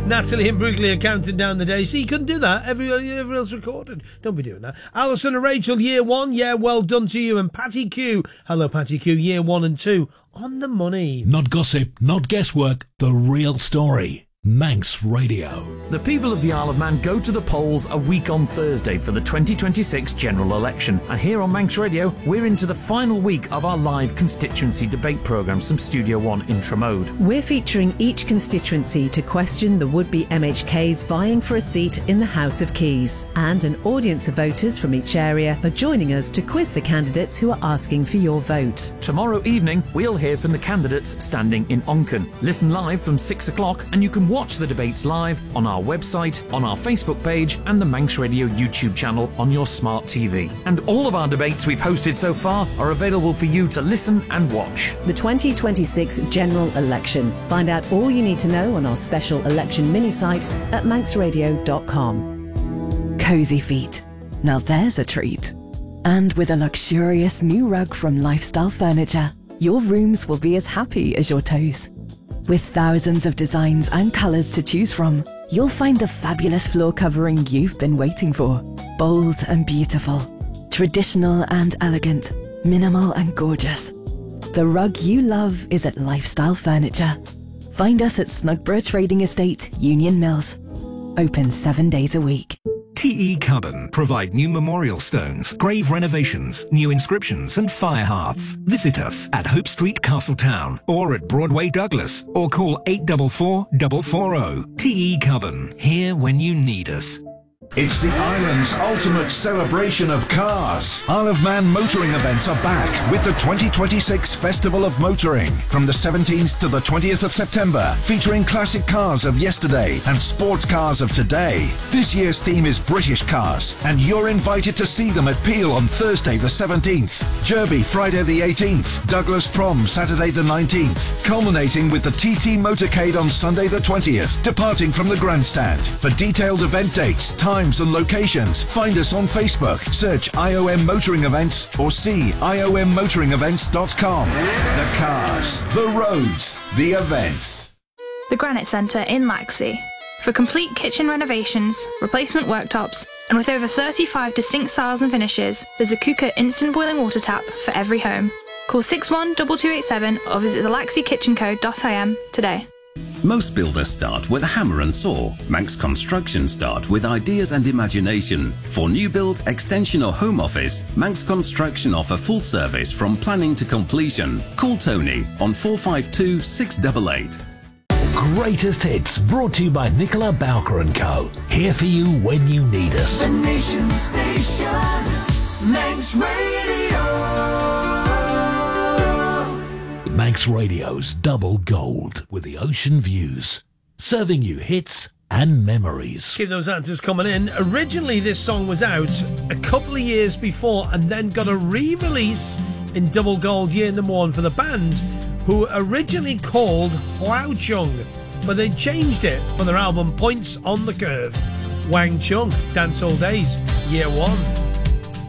Natalie and Brooklyn are counting down the days. See, you couldn't do that. Everyone else recorded. Don't be doing that. Alison and Rachel, year 1. Yeah, well done to you. And Patty Q. Hello, Patty Q. Year 1 and 2. On the money. Not gossip, not guesswork. The real story. Manx Radio. The people of the Isle of Man go to the polls a week on Thursday for the 2026 general election. And here on Manx Radio, we're into the final week of our live constituency debate programme from Studio One in Tramode. We're featuring each constituency to question the would-be MHKs vying for a seat in the House of Keys. And an audience of voters from each area are joining us to quiz the candidates who are asking for your vote. Tomorrow evening, we'll hear from the candidates standing in Onken. Listen live from 6 o'clock and you can watch the debates live on our website, on our Facebook page and the Manx Radio YouTube channel on your smart TV. And all of our debates we've hosted so far are available for you to listen and watch. The 2026 general election. Find out all you need to know on our special election mini site at manxradio.com. Cozy feet. Now there's a treat. And with a luxurious new rug from Lifestyle Furniture, your rooms will be as happy as your toes. With thousands of designs and colours to choose from, you'll find the fabulous floor covering you've been waiting for. Bold and beautiful, traditional and elegant, minimal and gorgeous. The rug you love is at Lifestyle Furniture. Find us at Snugborough Trading Estate, Union Mills. Open 7 days a week. TE Carbon provide new memorial stones, grave renovations, new inscriptions and fire hearths. Visit us at Hope Street, Castletown or at Broadway, Douglas or call 844 440. TE Carbon, here when you need us. It's the island's ultimate celebration of cars. Isle of Man motoring events are back with the 2026 Festival of Motoring from the 17th to the 20th of September, featuring classic cars of yesterday and sports cars of today. This year's theme is British cars, and you're invited to see them at Peel on Thursday the 17th, Derby Friday the 18th, Douglas Prom Saturday the 19th, culminating with the TT Motorcade on Sunday the 20th, departing from the grandstand. For detailed event dates, times and locations, find us on Facebook, search IOM Motoring Events or see iommotoringevents.com. The cars, the roads, the events. The Granite Centre in Laxey. For complete kitchen renovations, replacement worktops, and with over 35 distinct styles and finishes, there's a Kuka instant boiling water tap for every home. Call 612287 or visit thelaxeykitchenco.im today. Most builders start with a hammer and saw. Manx Construction start with ideas and imagination. For new build, extension or home office, Manx Construction offer full service from planning to completion. Call Tony on 452 688. Greatest hits brought to you by Nicola Bowker & Co. Here for you when you need us. The Nation Station, Manx Radio. Manx Radio's Double Gold with the ocean views, serving you hits and memories. Keep those answers coming in. Originally, this song was out a couple of years before and then got a re-release in Double Gold year number 1 for the band, who originally called Hwao Chung, but they changed it for their album Points on the Curve. Wang Chung, Dance All Days, year 1.